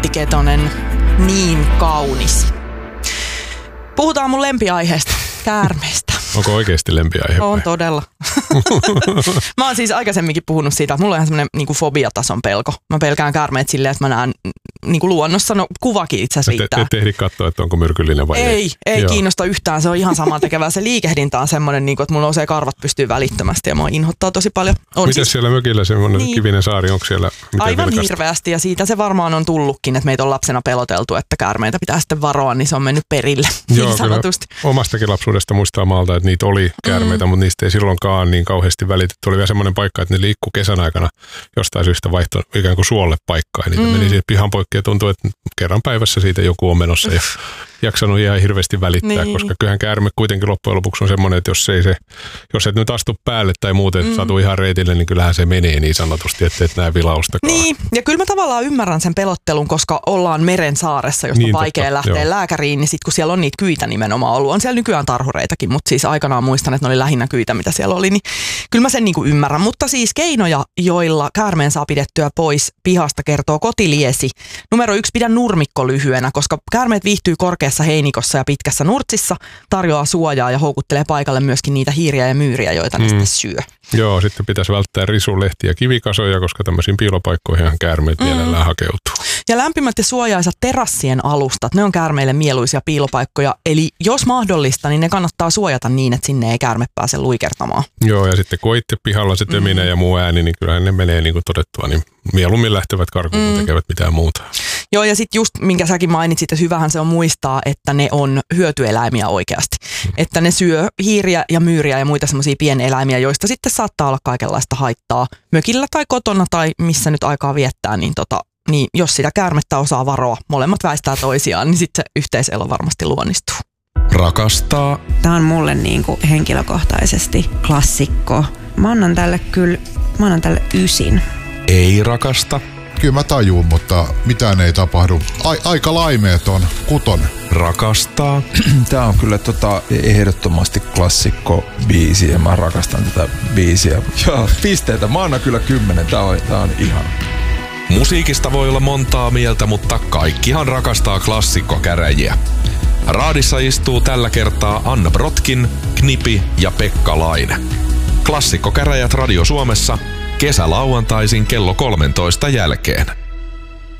Antti-Ketonen, niin kaunis. Puhutaan mun lempiaiheesta, käärmeestä. Onko oikeasti lempiaihe? On todella. Mä oon siis aikaisemminkin puhunut siitä, että mulla on ihan semmoinen niin kuin fobiatason pelko. Mä pelkään käärmeet silleen, että mä näen niin kuin luonnossa, no kuvakin itse asiassa riittää. Te ehdi katsoa, että onko myrkyllinen vai ei kiinnosta yhtään, se on ihan samaa tekevää. Se liikehdintä on semmoinen, niin kuin, että mulla nousee karvat pystyy välittömästi ja mua inhottaa tosi paljon. Miten siis siellä mökillä semmoinen kivinen saari, onko siellä aivan vilkasta? Hirveästi ja siitä se varmaan on tullutkin, että meitä on lapsena peloteltu, että käärmeitä pitää sitten varoa, niin se on mennyt perille. Joo, kyllä omastakin lapsuudesta muistaa maalta, että niitä oli käärmeitä, mutta niistä ei silloinkaan niin kauheasti välitetty. Oli vielä semmoinen paikka, että ne liikkui kesän aikana jostain syystä vaihtoi ikään kuin suolle paikkaa. Ja niitä meni siihen pihan poikki ja tuntui, että kerran päivässä siitä joku on menossa ja jaksanut ihan hirveästi välittää, koska kyllähän käärme kuitenkin loppujen lopuksi on semmoinen, että jos et nyt astu päälle tai muuten satu ihan reitille, niin kyllähän se menee niin sanotusti, että et näe vilaustakaan. Niin, ja kyllä mä tavallaan ymmärrän sen pelottelun, koska ollaan meren saaressa, josta on vaikea lähteä lääkäriin, niin sitten kun siellä on niitä kyitä nimenomaan ollut, on siellä nykyään tarhureitakin, mutta siis aikanaan muistan, että ne oli lähinnä kyitä, mitä siellä oli, niin kyllä mä sen niin kuin ymmärrän. Mutta siis keinoja, joilla käärmeen saa pidettyä pois pihasta, kertoo Kotiliesi. Numero 1, pidä nurmikko lyhyenä, koska käärmeet viihtyy korkeassa heinikossa ja pitkässä nurtsissa, tarjoaa suojaa ja houkuttelee paikalle myöskin niitä hiiriä ja myyriä, joita ne sitten syö. Joo, sitten pitäisi välttää risulehtiä ja kivikasoja, koska tämmöisiin piilopaikkoihin käärmeet mielellään hakeutuu. Ja lämpimät ja suojaisat terassien alustat, ne on käärmeille mieluisia piilopaikkoja. Eli jos mahdollista, niin ne kannattaa suojata niin, että sinne ei käärme pääse luikertamaan. Joo, ja sitten kun itse pihalla se töminä ja muu ääni, niin kyllähän ne menee niin kuin todettua, niin mieluummin lähtevät karkuun, kun tekevät mitään muuta. Joo, ja sitten just, minkä säkin mainitsit, että hyvähän se on muistaa, että ne on hyötyeläimiä oikeasti. Että ne syö hiiriä ja myyriä ja muita semmoisia pieneläimiä, joista sitten saattaa olla kaikenlaista haittaa mökillä tai kotona tai missä nyt aikaa viettää, niin niin jos sitä käärmettä osaa varoa, molemmat väistää toisiaan, niin sitten se yhteiselo varmasti luonnistuu. Rakastaa. Tämä on mulle niin kuin henkilökohtaisesti klassikko. Mä annan tälle 9. Ei rakasta. Kyllä mä tajuun, mutta mitään ei tapahdu. Aika laimeeton 6. Rakastaa. Tää on kyllä ehdottomasti klassikko biisi ja mä rakastan tätä biisiä. Joo, pisteitä. Mä annan kyllä 10. Tää on ihana. Musiikista voi olla montaa mieltä, mutta kaikkihan rakastaa klassikkokäräjiä. Raadissa istuu tällä kertaa Anna Brotkin, Knipi ja Pekka Laine. Klassikkokäräjät Radio Suomessa kesälauantaisin kello 13 jälkeen.